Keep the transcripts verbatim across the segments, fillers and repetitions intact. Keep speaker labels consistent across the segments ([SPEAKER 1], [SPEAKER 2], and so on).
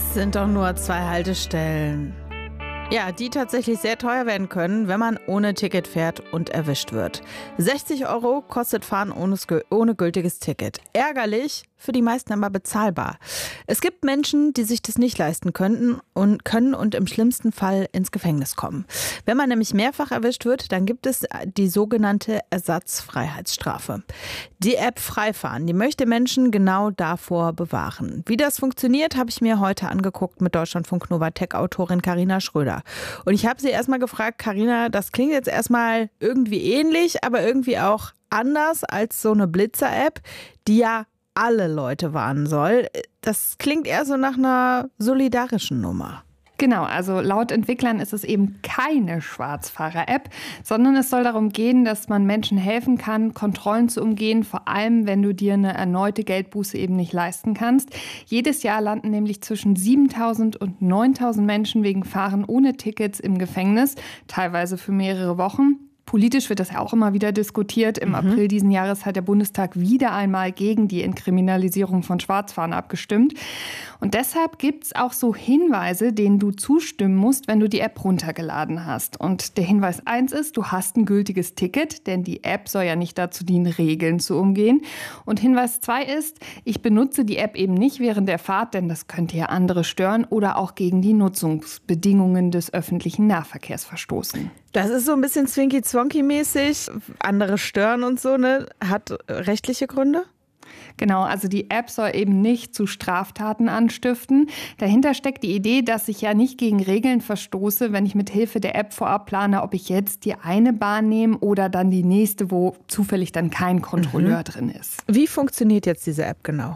[SPEAKER 1] Das sind doch nur zwei Haltestellen. Ja, die tatsächlich sehr teuer werden können, wenn man ohne Ticket fährt und erwischt wird. sechzig Euro kostet Fahren ohne, ohne gültiges Ticket. Ärgerlich, für die meisten aber bezahlbar. Es gibt Menschen, die sich das nicht leisten könnten und können und im schlimmsten Fall ins Gefängnis kommen. Wenn man nämlich mehrfach erwischt wird, dann gibt es die sogenannte Ersatzfreiheitsstrafe. Die App Freifahren, die möchte Menschen genau davor bewahren. Wie das funktioniert, habe ich mir heute angeguckt mit Deutschlandfunk Nova Tech-Autorin Carina Schröder. Und ich habe sie erstmal gefragt, Carina, das klingt jetzt erstmal irgendwie ähnlich, aber irgendwie auch anders als so eine Blitzer-App, die ja alle Leute warnen soll. Das klingt eher so nach einer solidarischen Nummer.
[SPEAKER 2] Genau, also laut Entwicklern ist es eben keine Schwarzfahrer-App, sondern es soll darum gehen, dass man Menschen helfen kann, Kontrollen zu umgehen, vor allem wenn du dir eine erneute Geldbuße eben nicht leisten kannst. Jedes Jahr landen nämlich zwischen siebentausend und neuntausend Menschen wegen Fahren ohne Tickets im Gefängnis, teilweise für mehrere Wochen. Politisch wird das ja auch immer wieder diskutiert. Im mhm. April diesen Jahres hat der Bundestag wieder einmal gegen die Entkriminalisierung von Schwarzfahren abgestimmt. Und deshalb gibt es auch so Hinweise, denen du zustimmen musst, wenn du die App runtergeladen hast. Und der Hinweis eins ist, du hast ein gültiges Ticket, denn die App soll ja nicht dazu dienen, Regeln zu umgehen. Und Hinweis zwei ist, ich benutze die App eben nicht während der Fahrt, denn das könnte ja andere stören oder auch gegen die Nutzungsbedingungen des öffentlichen Nahverkehrs verstoßen.
[SPEAKER 1] Das ist so ein bisschen Zwinky-Zwonky-mäßig, andere stören und so, ne? Hat rechtliche Gründe?
[SPEAKER 2] Genau, also die App soll eben nicht zu Straftaten anstiften. Dahinter steckt die Idee, dass ich ja nicht gegen Regeln verstoße, wenn ich mit Hilfe der App vorab plane, ob ich jetzt die eine Bahn nehme oder dann die nächste, wo zufällig dann kein Kontrolleur mhm. drin ist.
[SPEAKER 1] Wie funktioniert jetzt diese App genau?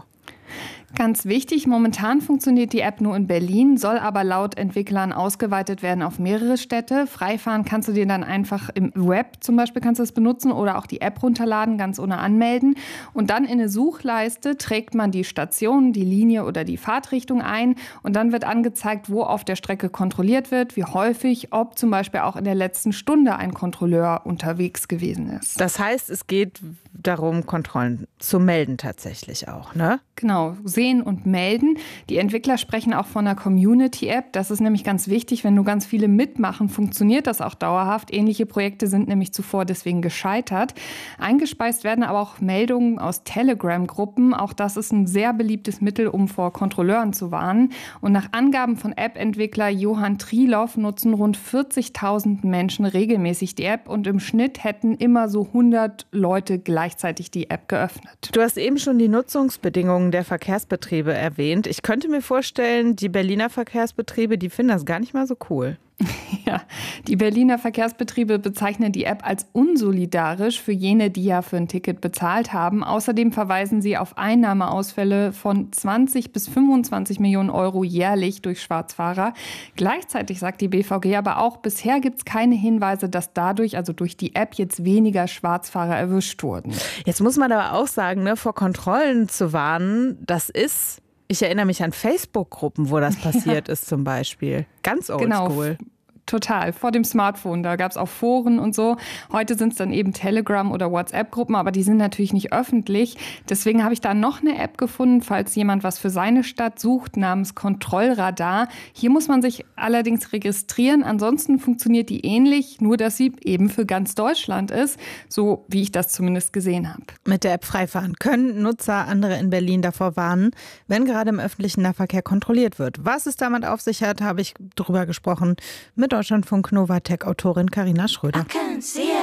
[SPEAKER 2] Ganz wichtig, momentan funktioniert die App nur in Berlin, soll aber laut Entwicklern ausgeweitet werden auf mehrere Städte. Freifahren kannst du dir dann einfach im Web zum Beispiel kannst du es benutzen oder auch die App runterladen, ganz ohne anmelden. Und dann in eine Suchleiste trägt man die Station, die Linie oder die Fahrtrichtung ein und dann wird angezeigt, wo auf der Strecke kontrolliert wird, wie häufig, ob zum Beispiel auch in der letzten Stunde ein Kontrolleur unterwegs gewesen ist.
[SPEAKER 1] Das heißt, es geht darum, Kontrollen zu melden tatsächlich auch, ne?
[SPEAKER 2] Genau, sehen und melden. Die Entwickler sprechen auch von einer Community-App. Das ist nämlich ganz wichtig, wenn nur ganz viele mitmachen, funktioniert das auch dauerhaft. Ähnliche Projekte sind nämlich zuvor deswegen gescheitert. Eingespeist werden aber auch Meldungen aus Telegram-Gruppen. Auch das ist ein sehr beliebtes Mittel, um vor Kontrolleuren zu warnen. Und nach Angaben von App-Entwickler Johann Triloff nutzen rund vierzigtausend Menschen regelmäßig die App und im Schnitt hätten immer so hundert Leute gleichzeitig die App geöffnet.
[SPEAKER 1] Du hast eben schon die Nutzungsbedingungen der Verkehrsbetriebe erwähnt. Ich könnte mir vorstellen, die Berliner Verkehrsbetriebe, die finden das gar nicht mal so cool.
[SPEAKER 2] Ja, die Berliner Verkehrsbetriebe bezeichnen die App als unsolidarisch für jene, die ja für ein Ticket bezahlt haben. Außerdem verweisen sie auf Einnahmeausfälle von zwanzig bis fünfundzwanzig Millionen Euro jährlich durch Schwarzfahrer. Gleichzeitig sagt die B V G aber auch, bisher gibt es keine Hinweise, dass dadurch, also durch die App, jetzt weniger Schwarzfahrer erwischt wurden.
[SPEAKER 1] Jetzt muss man aber auch sagen, ne, vor Kontrollen zu warnen, das ist... Ich erinnere mich an Facebook-Gruppen, wo das passiert ja. ist zum Beispiel. Ganz oldschool.
[SPEAKER 2] Genau. Total, vor dem Smartphone, da gab es auch Foren und so. Heute sind es dann eben Telegram- oder WhatsApp-Gruppen, aber die sind natürlich nicht öffentlich. Deswegen habe ich da noch eine App gefunden, falls jemand was für seine Stadt sucht, namens Kontrollradar. Hier muss man sich allerdings registrieren, ansonsten funktioniert die ähnlich, nur dass sie eben für ganz Deutschland ist, so wie ich das zumindest gesehen habe.
[SPEAKER 1] Mit der App Freifahren können Nutzer andere in Berlin davor warnen, wenn gerade im öffentlichen Nahverkehr kontrolliert wird. Was es damit auf sich hat, habe ich drüber gesprochen mit Deutschlandfunk Nova Tech-Autorin Carina Schröder.